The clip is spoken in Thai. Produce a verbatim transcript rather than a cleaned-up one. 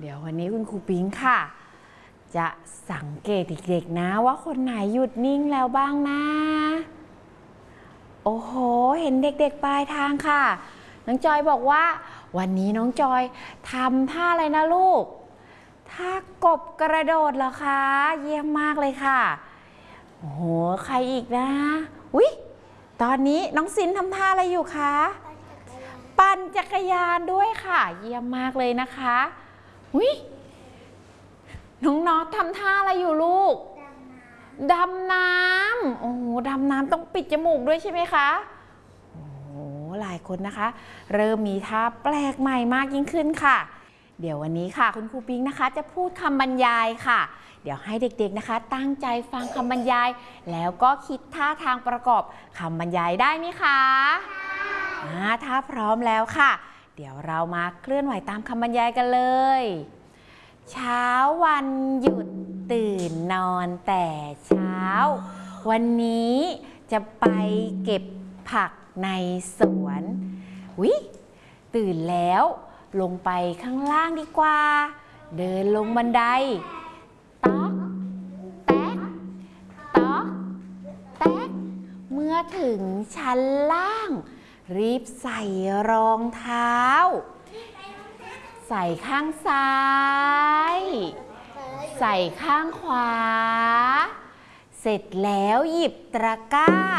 เดี๋ยววันนี้คุณครูปิ๊งค่ะจะสังเกตเด็กๆนะว่าคนไหนหยุดนิ่งแล้วบ้างนะโอ้โหเห็นเด็กๆปลายทางค่ะน้องจอยบอกว่าวันนี้น้องจอยทำท่าอะไรนะลูกท่ากบกระโดดเหรอคะเยี่ยมมากเลยค่ะโอ้โหใครอีกนะอุ๊ยตอนนี้น้องซินทำท่าอะไรอยู่คะปั่นจักรยานด้วยค่ะเยี่ยมมากเลยนะคะอุ๊ยน้องน็อตทำท่าอะไรอยู่ลูกดำน้ำโอ้โหดำน้ำต้องปิดจมูกด้วยใช่ไหมคะโอ้โหหลายคนนะคะเริ่มมีท่าแปลกใหม่มากยิ่งขึ้นค่ะเดี๋ยววันนี้ค่ะคุณครูปิ๊งนะคะจะพูดคำบรรยายค่ะเดี๋ยวให้เด็กๆนะคะตั้งใจฟังคำบรรยายแล้วก็คิดท่าทางประกอบคำบรรยายได้ไหมคะอ่าถ้าพร้อมแล้วค่ะเดี๋ยวเรามาเคลื่อนไหวตามคำบรรยายกันเลยเช้าวันหยุดตื่นนอนแต่เช้าวันนี้จะไปเก็บผักในสวนวิตื่นแล้วลงไปข้างล่างดีกว่าเดินลงบันไดต๊อกแต๊กต๊อกแต๊กเมื่อถึงชั้นล่างรีบใส่รองเท้าใส่ข้างซ้ายใส่ข้างขวาเสร็จแล้วหยิบตะกร้า